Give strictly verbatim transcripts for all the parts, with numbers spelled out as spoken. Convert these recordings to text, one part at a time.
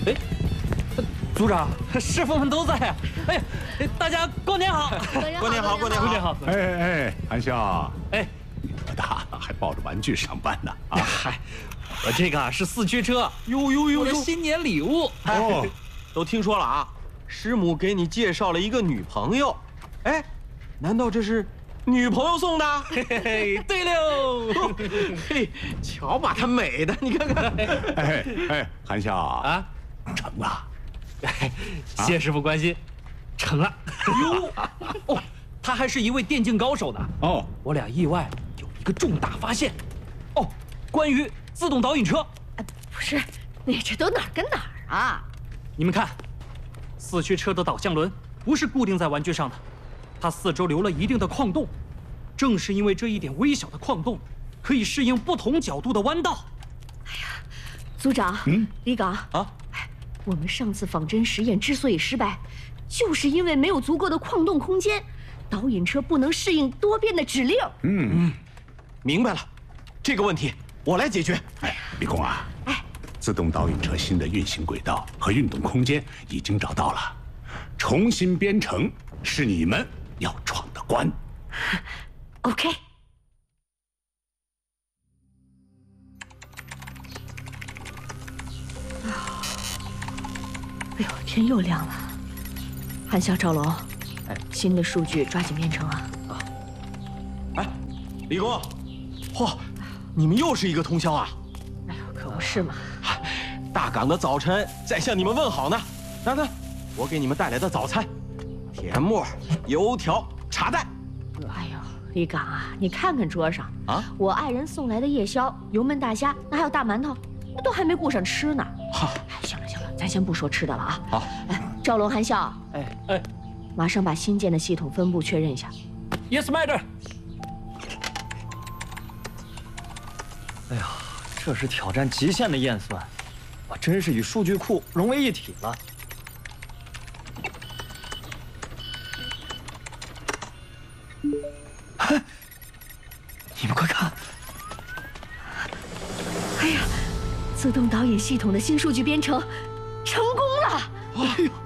哎，组长，师傅们都在啊！哎呀，大家过年好！ 过年好，过年好， 过年好！ 哎哎，韩笑， 哎， 你多大了还抱着玩具上班呢？啊， 嗨，我这个啊是四驱车， 呦呦呦呦， 我的新年礼物。 哦，都听说了啊，师母给你介绍了一个女朋友，哎，难道这是女朋友送的？ 嘿嘿嘿，对喽！ 嘿，瞧把她美的，你看看。 哎哎，韩笑啊， 成了。 谢师傅关心，成了。哟，哦，他还是一位电竞高手呢。 哦， 我俩意外有一个重大发现。哦，关于自动导引车。 哎，不是，你这都哪儿跟哪儿啊？ 你们看，四驱车的导向轮不是固定在玩具上的，它四周留了一定的矿洞。正是因为这一点微小的矿洞，可以适应不同角度的弯道。 哎呀，组长， 嗯， 李岗啊。 我们上次仿真实验之所以失败，就是因为没有足够的矿洞空间，导引车不能适应多变的指令。 嗯嗯， 明白了，这个问题我来解决。 哎，李工啊， 哎， 自动导引车新的运行轨道和运动空间已经找到了，重新编程是你们要闯的关。 OK。哎呦，天又亮了。韩笑、赵龙，哎，新的数据抓紧编程啊！ 啊，哎，李工，嚯，你们又是一个通宵啊！ 哎呦，可不是嘛！ 大港的早晨在向你们问好呢。来来，我给你们带来的早餐：甜沫、油条、茶蛋。 哎呦，李岗啊，你看看桌上啊， 我爱人送来的夜宵，油焖大虾，那还有大馒头，那都还没顾上吃呢。 好， 哎，行了行了，咱先不说吃的了啊。 好， 哎，赵龙、韩笑， 哎哎， 马上把新建的系统分布确认一下。 Yes, Master。哎呀，这是挑战极限的验算，我真是与数据库融为一体了。你们快看！ 哎呀，自动导引系统的新数据编程成功了！ 哎呦，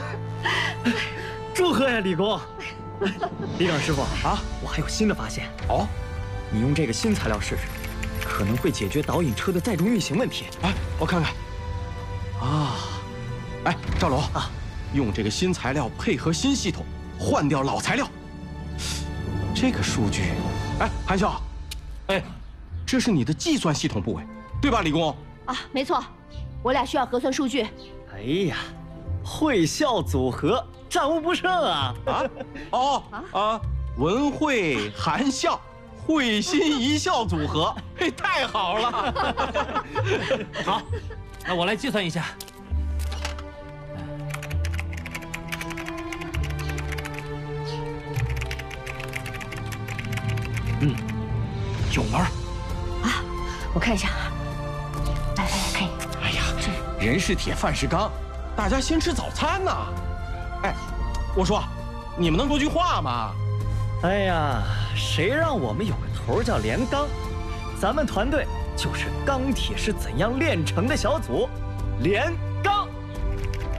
祝贺呀，李工！李岗师傅啊，我还有新的发现哦。 你用这个新材料试试，可能会解决导引车的载重运行问题。 哎，我看看。啊，哎，赵龙啊，用这个新材料配合新系统，换掉老材料。这个数据，哎，韩笑，哎，这是你的计算系统部位，对吧，李工？ 啊，没错，我俩需要核算数据。 哎呀，会笑组合，战无不胜啊！ 啊，哦啊，文慧韩笑，会心一笑组合，嘿，太好了！ 好，那我来计算一下。嗯，有门儿啊，我看一下。来来来，看一下。 哎呀，人是铁，饭是钢，大家先吃早餐呢。哎，我说，你们能说句话吗？ 哎呀，谁让我们有个头叫连钢？咱们团队就是钢铁是怎样炼成的小组，连